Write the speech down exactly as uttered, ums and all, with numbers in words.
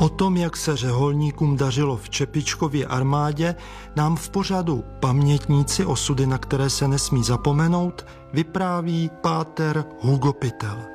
O tom, jak se řeholníkům dařilo v Čepičkově armádě, nám v pořadu Pamětníci, osudy, na které se nesmí zapomenout, vypráví páter Hugo Pytel.